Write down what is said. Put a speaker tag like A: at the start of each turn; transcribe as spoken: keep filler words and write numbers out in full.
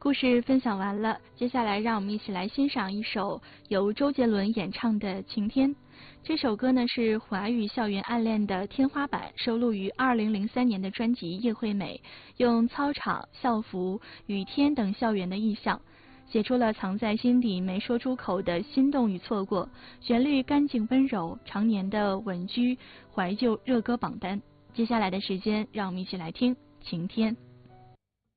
A: 故事分享完了，接下来让我们一起来欣赏一首由周杰伦演唱的《晴天》。这首歌呢是华语校园暗恋的天花板，收录于二零零三年的专辑《叶惠美》，用操场、校服、雨天等校园的意象，写出了藏在心底没说出口的心动与错过。旋律干净温柔，常年的稳居怀旧热歌榜单。接下来的时间，让我们一起来听《晴天》。